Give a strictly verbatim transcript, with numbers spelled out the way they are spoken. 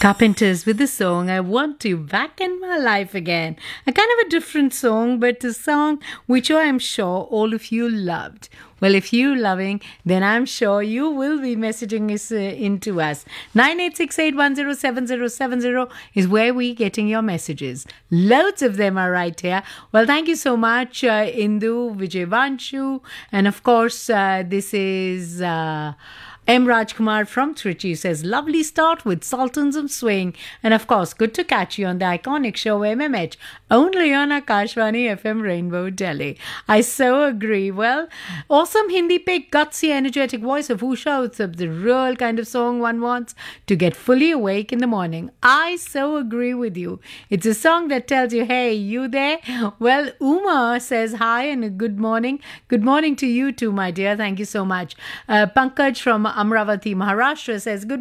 Carpenters with the song I Want You Back in My Life Again. A kind of a different song, but a song which I am sure all of you loved. Well, if you loving, then I'm sure you will be messaging us uh, into us. nine eight six eight one zero seven zero seven zero is where we getting your messages. Loads of them are right here. Well, thank you so much, uh, Indu, Vijay Vanshu, and of course, uh, this is... Uh, M. Rajkumar from Trichy says, lovely start with Sultans of Swing. And of course, good to catch you on the iconic show M M H, only on Akashvani F M Rainbow Delhi. I so agree. Well, awesome Hindi pick, gutsy, energetic voice of Usha Utsab, the real kind of song one wants to get fully awake in the morning. I so agree with you. It's a song that tells you, hey, you there? Well, Uma says hi and a good morning. Good morning to you too, my dear. Thank you so much. Uh, Pankaj from Amravati, Maharashtra says, good